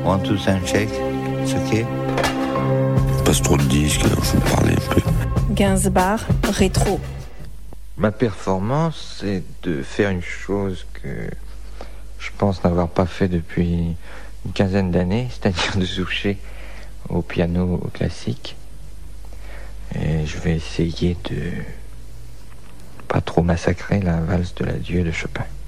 One, two, sound check. C'est ok. Passe trop de disques, alors je vais parler un peu. Gainsbourg, rétro. Ma performance, c'est de faire une chose que je pense n'avoir pas fait depuis une quinzaine d'années, c'est-à-dire de toucher au piano classique. Et je vais essayer de pas trop massacrer la valse de l'adieu de Chopin.